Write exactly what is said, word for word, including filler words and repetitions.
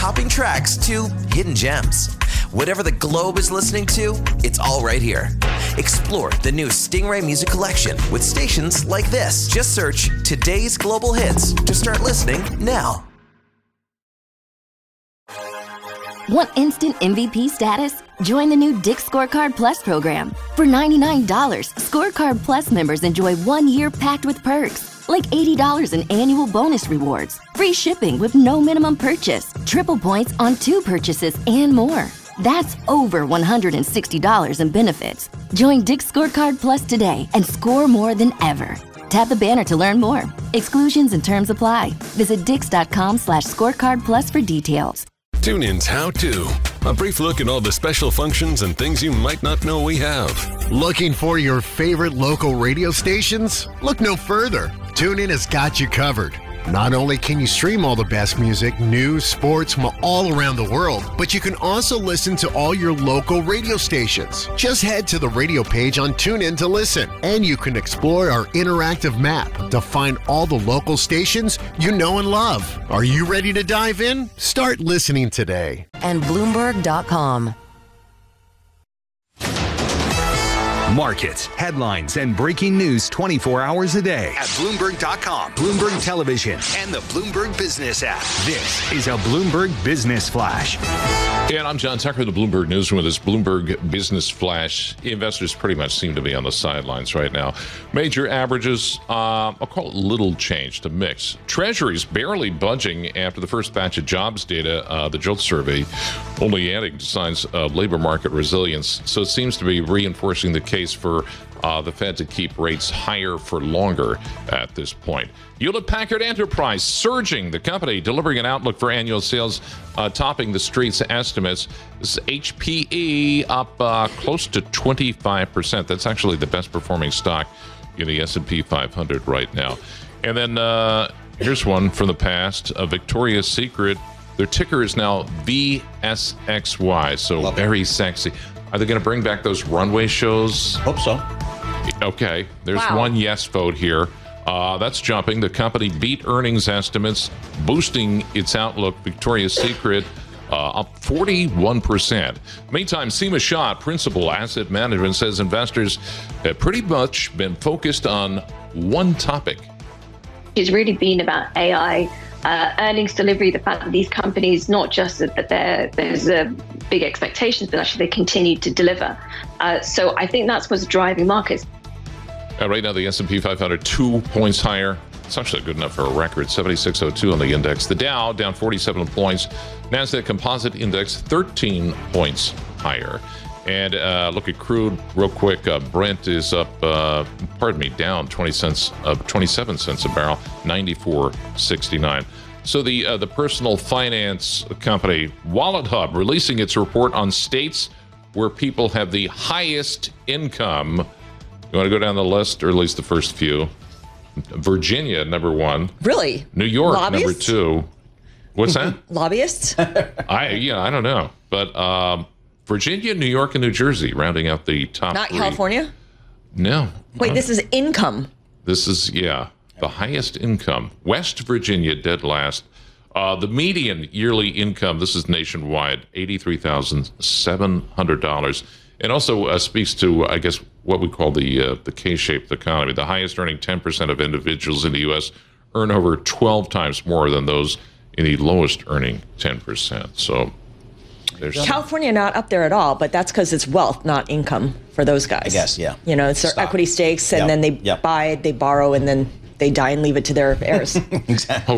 chart-topping tracks to hidden gems. Whatever the globe is listening to, it's all right here. Explore the new Stingray Music Collection with stations like this. Just search Today's Global Hits to start listening now. Want instant M V P status? Join the new Dick's Scorecard Plus program. For ninety-nine dollars, Scorecard Plus members enjoy one year packed with perks, like eighty dollars in annual bonus rewards, free shipping with no minimum purchase, triple points on two purchases, and more. That's over one hundred sixty dollars in benefits. Join Dick's Scorecard Plus today and score more than ever. Tap the banner to learn more. Exclusions and terms apply. Visit dix.com slash scorecard plus for details. TuneIn's How To. A brief look at all the special functions and things you might not know we have. Looking for your favorite local radio stations? Look no further. TuneIn has got you covered. Not only can you stream all the best music, news, sports from all around the world, but you can also listen to all your local radio stations. Just head to the radio page on TuneIn to listen, and you can explore our interactive map to find all the local stations you know and love. Are you ready to dive in? Start listening today. And Bloomberg dot com. Markets, headlines, and breaking news twenty-four hours a day at Bloomberg dot com, Bloomberg Television, and the Bloomberg Business app. This is a Bloomberg Business Flash. And I'm John Tucker, the Bloomberg Newsroom with this Bloomberg Business Flash. Investors pretty much seem to be on the sidelines right now. Major averages, uh, I'll call it little change to mix. Treasuries barely budging after the first batch of jobs data, uh, the JOLTS survey, only adding to signs of labor market resilience. So it seems to be reinforcing the case for uh, the Fed to keep rates higher for longer at this point. Hewlett-Packard Enterprise surging. The company delivering an outlook for annual sales uh, topping the street's estimates. This is H P E up uh, close to twenty-five percent. That's actually the best performing stock in the S and P five hundred right now. And then uh, here's one from the past. A Victoria's Secret. Their ticker is now V S X Y, so Love very it. Sexy. Are they going to bring back those runway shows? Hope so. Okay, there's wow. one yes vote here. Uh, that's jumping. The company beat earnings estimates, boosting its outlook. Victoria's Secret uh, up forty-one percent. Meantime, Seema Shah, Principal Asset Management, says investors have pretty much been focused on one topic. It's really been about A I. Uh, earnings delivery, the fact that these companies, not just that they're, there's a big expectations, but actually they continue to deliver. Uh, so I think that's what's driving markets. Uh, right now, the S and P five hundred, two points higher. It's actually good enough for a record, seventy-six oh two on the index. The Dow down forty-seven points. NASDAQ Composite Index thirteen points higher. And uh, look at crude real quick. Uh, Brent is up, uh, pardon me, down twenty cents, uh, twenty-seven cents a barrel, ninety-four sixty-nine. So the uh, the personal finance company Wallet Hub releasing its report on states where people have the highest income. You want to go down the list, or at least the first few? Virginia, number one. Really? New York, Lobbyists? number two. What's that? Lobbyists? I yeah, I don't know, but. Um, Virginia, New York, and New Jersey rounding out the top Not three. California? No. Wait, uh, this is income. This is, yeah, the highest income. West Virginia, dead last. Uh, the median yearly income, this is nationwide, eighty-three thousand seven hundred dollars. And also uh, speaks to, I guess, what we call the uh, the K-shaped economy. The highest earning ten percent of individuals in the U S earn over twelve times more than those in the lowest earning ten percent. So there's California not up there at all, but that's because it's wealth, not income for those guys. I guess, yeah. You know, it's their Stock. equity stakes, and Yep. then they Yep. buy it, they borrow, and then they die and leave it to their heirs. Exactly.